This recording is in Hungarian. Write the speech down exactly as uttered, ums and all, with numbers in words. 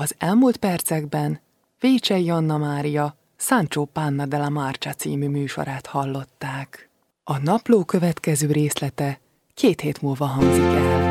Az elmúlt percekben Vécsey Anna Mária Sancho Panna della Marcia című műsorát hallották. A napló következő részlete két hét múlva hangzik el.